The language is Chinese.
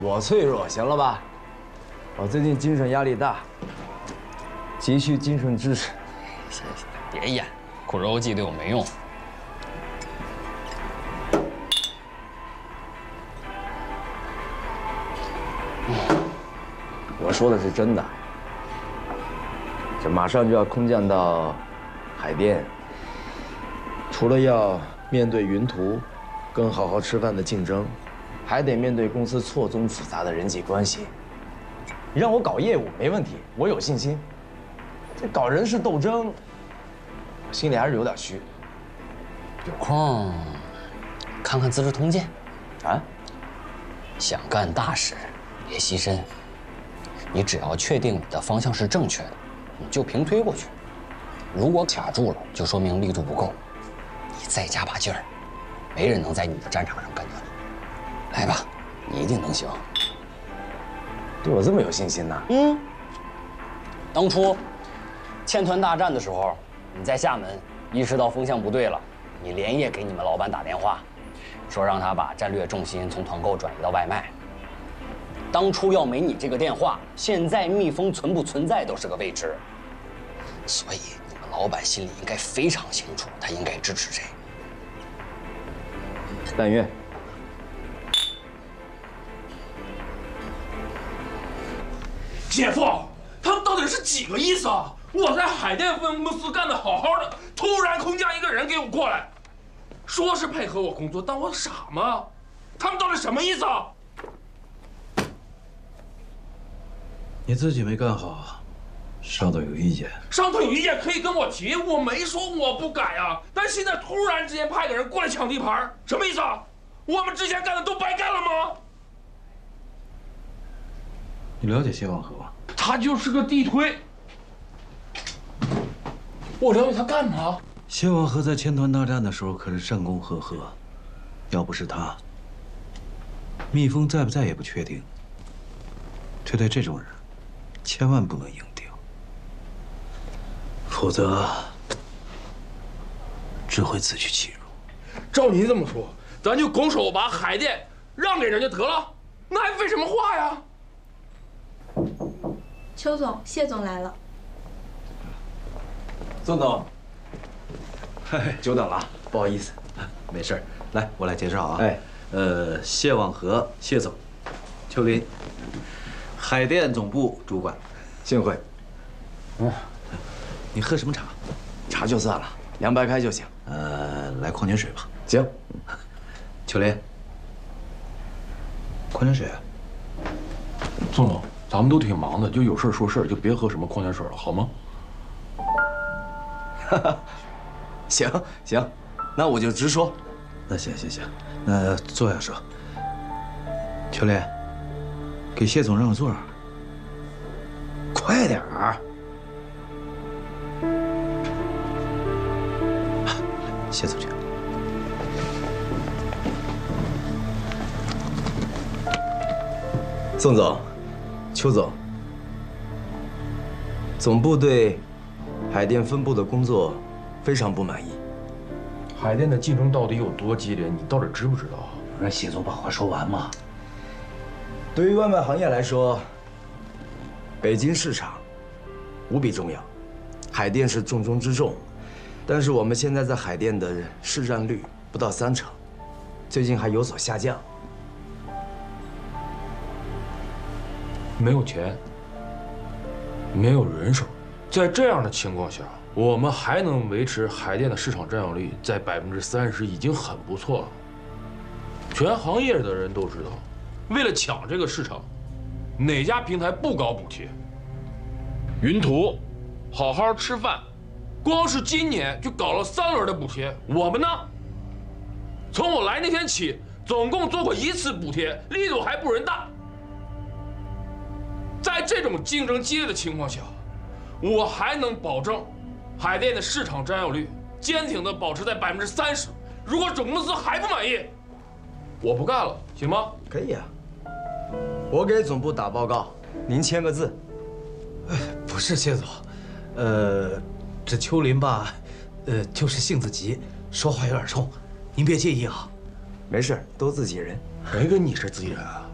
我脆弱，行了吧？我最近精神压力大，急需精神支持。 行，别演，苦肉计对我没用。 我说的是真的。这马上就要空降到海淀，除了要面对云图跟好好吃饭的竞争，还得面对公司错综复杂的人际关系。你让我搞业务没问题，我有信心。这搞人事斗争，我心里还是有点虚。 有空看看《资治通鉴》 啊， 想干大事，别牺牲。你只要确定你的方向是正确的，你就平推过去。如果卡住了，就说明力度不够。你再加把劲儿，没人能在你的战场上跟着你。来吧，你一定能行。 对我这么有信心呢？ 当初千团大战的时候，你在厦门意识到风向不对了，你连夜给你们老板打电话，说让他把战略重心从团购转移到外卖。当初要没你这个电话，现在蜜蜂存不存在都是个未知。所以你们老板心里应该非常清楚，他应该支持谁。 但愿。 姐夫，他们到底是几个意思啊？我在海淀分公司干得好好的，突然空降一个人给我过来，说是配合我工作，当我傻吗？他们到底什么意思啊？ 你自己没干好，上头有意见。 上头有意见可以跟我提，我没说我不改啊。但现在突然之间派个人过来抢地盘，什么意思啊？我们之前干的都白干了吗？ 你了解谢望河吗？ 他就是个地推。我了解他干嘛？ 谢望河在千团大战的时候可是战功赫赫，要不是他，蜜蜂在不在也不确定。对待这种人，千万不能硬顶，否则只会自取其辱。 照您这么说，咱就拱手把海淀让给人家得了，那还废什么话呀？ 邱总，谢总来了。 宋总，久等了，不好意思。 没事儿，来，我来介绍啊。 哎， 谢望河，谢总，邱林，海淀总部主管。 幸会。 你喝什么茶？ 茶就算了，凉白开就行。 来矿泉水吧。 行。 邱林，矿泉水。 宋总，咱们都挺忙的，就有事说事，就别喝什么矿泉水了，好吗？ 行行，那我就直说。 那行，那坐下说。邱林，给谢总让个座。 快点儿。 谢总去。 宋总，邱总，总部对海淀分部的工作非常不满意。 海淀的竞争到底有多激烈？你到底知不知道？ 让谢总把话说完嘛。 对于外卖行业来说，北京市场无比重要，海淀是重中之重。但是我们现在在海淀的市占率不到30%，最近还有所下降。 没有钱，没有人手，在这样的情况下，我们还能维持海淀的市场占有率在30%，已经很不错了。全行业的人都知道，为了抢这个市场，哪家平台不搞补贴？云图、好好吃饭，光是今年就搞了3轮的补贴。我们呢，从我来那天起，总共做过1次补贴，力度还不人大。在这种竞争激烈的情况下，我还能保证海淀的市场占有率坚挺地保持在30%。如果总公司还不满意，我不干了，行吗？ 可以啊，我给总部打报告，您签个字。 不是谢总，这邱林吧，就是性子急，说话有点冲，您别介意啊。 没事，都自己人。 谁跟你是自己人啊？